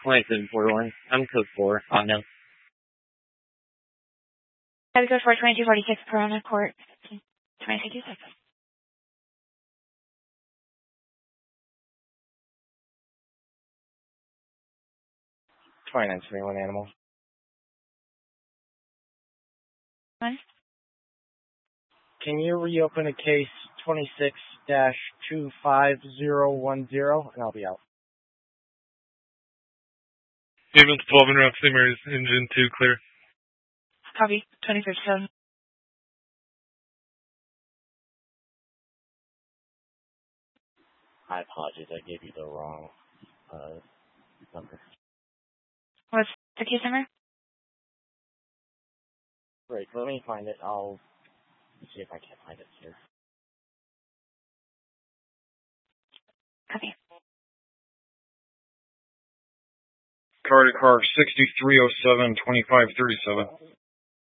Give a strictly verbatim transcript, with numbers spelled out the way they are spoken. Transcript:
twenty-seven forty-one. I'm code four. Oh, no. I would go for twenty-two forty-six Corona Court. twenty-two fifty-six. twenty-nine twenty-one animal. One. Can you reopen a case twenty-six dash two five zero one zero, and I'll be out. Ambulance twelve in route, Saint Mary's, engine two, clear. Copy. twenty fifty-seven. I apologize, I gave you the wrong uh, number. What's the case number? Great, let me find it. I'll see if I can find it here. Copy. Car to car sixty-three oh seven, twenty-five thirty-seven.